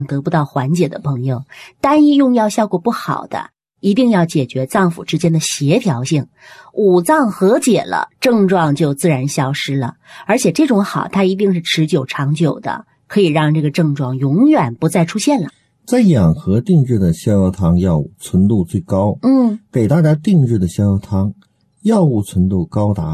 得不到缓解的朋友，单一用药效果不好的，一定要解决脏腑之间的协调性，五脏和解了，症状就自然消失了。而且这种好，它一定是持久长久的，可以让这个症状永远不再出现了。 在养和定制的逍遥汤药物纯度最高，给大家定制的逍遥汤药物纯度高达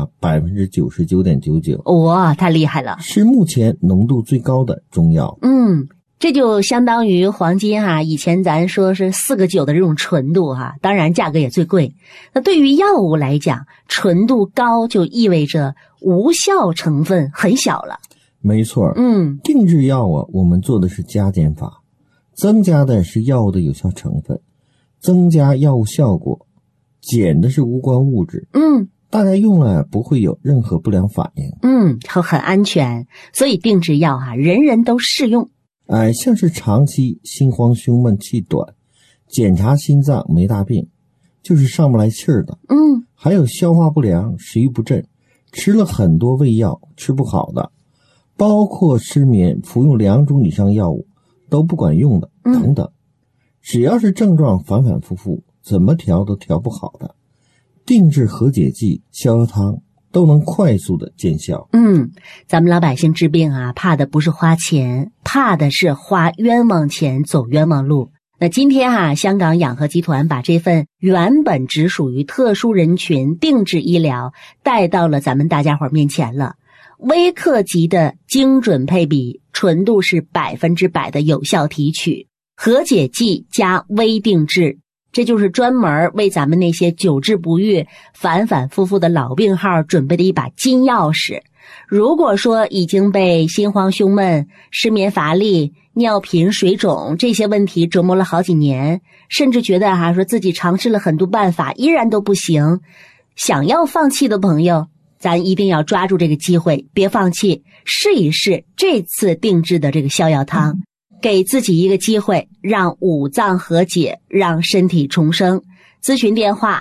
99.99%， 哇，太厉害了， 是目前浓度最高的中药。 这就相当于黄金以前咱说是4个9的这种纯度当然价格也最贵。那对于药物来讲，纯度高就意味着无效成分很小了。 没错，定制药我们做的是加减法，增加的是药物的有效成分，增加药物效果，减的是无关物质。大家用了不会有任何不良反应。 很安全，所以定制药人人都适用。 像是长期心慌胸闷气短，检查心脏没大病，就是上不来气儿的。还有消化不良、食欲不振，吃了很多胃药吃不好的，包括失眠服用2种以上药物都不管用的等等。只要是症状反反复复，怎么调都调不好的，定制和解剂、逍遥汤都能快速的见效。 咱们老百姓治病怕的不是花钱，怕的是花冤枉钱走冤枉路。那今天香港养和集团把这份原本只属于特殊人群定制医疗带到了咱们大家伙面前了。微克级的精准配比，纯度是100%的有效提取，和解剂加微定制，这就是专门为咱们那些久治不愈、反反复复的老病号准备的一把金钥匙。如果说已经被心慌胸闷、失眠乏力、尿频水肿这些问题折磨了好几年，甚至觉得说自己尝试了很多办法依然都不行，想要放弃的朋友，咱一定要抓住这个机会，别放弃，试一试这次定制的这个逍遥汤，给自己一个机会，让五脏和解，让身体重生。咨询电话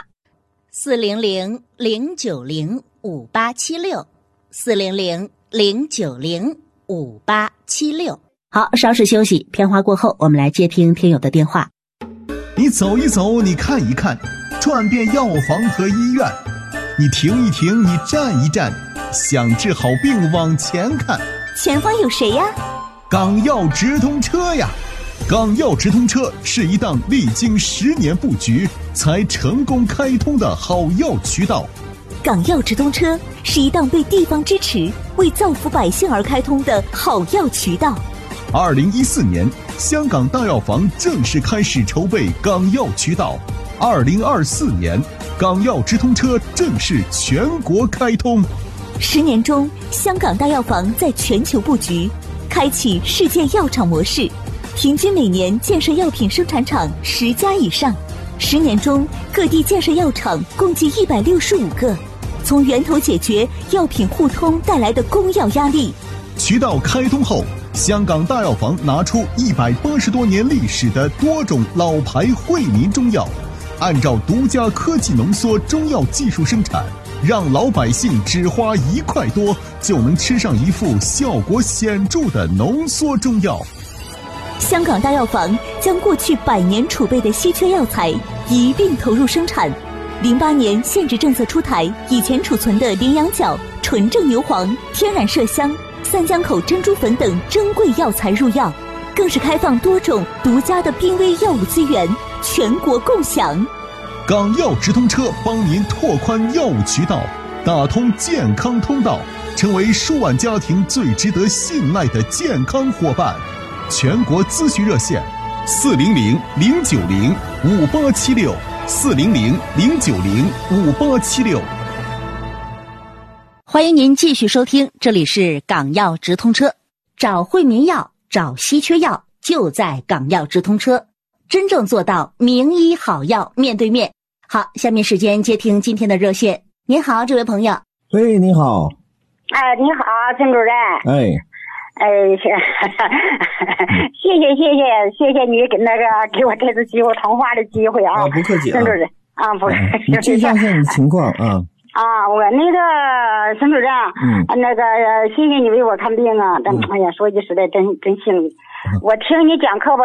400-090-5876，400-090-5876。好，稍事休息，片花过后，我们来接听听友的电话。 你走一走，你看一看，转遍药房和医院，你停一停，你站一站，想治好病往前看。 前方有谁呀？ 港药直通车呀！港药直通车是一档历经10年布局才成功开通的好药渠道。 港药直通车是一档被地方支持、为造福百姓而开通的好药渠道。 2014年，香港大药房正式开始筹备港药渠道。2024年，港药直通车正式全国开通。 10年中，香港大药房在全球布局，开启世界药厂模式，平均每年建设药品生产厂10家以上。10年中，各地建设药厂共计165个，从源头解决药品互通带来的供药压力。 渠道开通后，香港大药房拿出180多年历史的多种老牌惠民中药，按照独家科技浓缩中药技术生产，让老百姓只花1块多就能吃上一副效果显著的浓缩中药。 香港大药房将过去100年储备的稀缺药材一并投入生产。08年限制政策出台，以前储存的羚羊角、纯正牛黄、天然麝香、三江口珍珠粉等珍贵药材入药，更是开放多种独家的濒危药物资源，全国共享。 港药直通车帮您拓宽药物渠道，打通健康通道，成为数万家庭最值得信赖的健康伙伴。全国咨询热线400-090-5876，400-090-5876。 欢迎您继续收听，这里是港药直通车，找惠民药，找稀缺药，就在港药直通车，真正做到名医好药面对面。好，下面时间接听今天的热线。您好，这位朋友。 喂，你好。 你好，陈主任。谢谢你给我这次机会通话的机会啊！ 不客气陈主任不是， 你介绍一下你的情况啊。 我陈主任，谢谢你为我看病啊！但说句实在，真心里我听你讲课吧，